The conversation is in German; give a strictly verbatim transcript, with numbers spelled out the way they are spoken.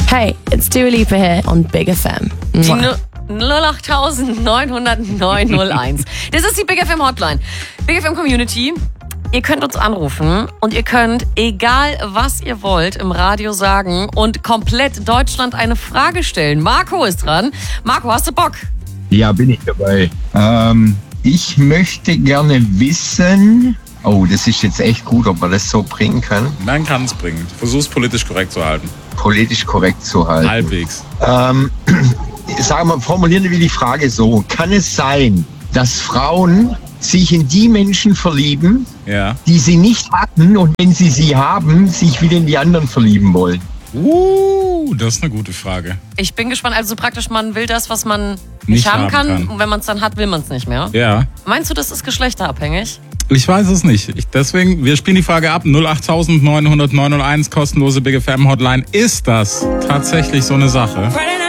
Hey, it's Dua Lipa here on Big F M. Die null acht neun null null neun null eins. Das ist die Big F M Hotline. Big F M Community. Ihr könnt uns anrufen und ihr könnt, egal was ihr wollt, im Radio sagen und komplett Deutschland eine Frage stellen. Marco ist dran. Marco, hast du Bock? Ja, bin ich dabei. Ähm, ich möchte gerne wissen... Oh, das ist jetzt echt gut, ob man das so bringen kann. Man kann es bringen. Versuch's politisch korrekt zu halten. Politisch korrekt zu halten. Halbwegs. Ähm, sagen wir, formulieren wir die Frage so. Kann es sein, dass Frauen sich in die Menschen verlieben, Ja. die sie nicht hatten und wenn sie sie haben, sich wieder in die anderen verlieben wollen? Uh, das ist eine gute Frage. Ich bin gespannt. Also praktisch, man will das, was man nicht, Nicht haben haben kann. kann. Und wenn man es dann hat, will man es nicht mehr. Ja. Meinst du, das ist geschlechterabhängig? Ich weiß es nicht. Ich, deswegen, wir spielen die Frage ab. null acht neun null null neun null eins, kostenlose Big F M Hotline. Ist das tatsächlich so eine Sache?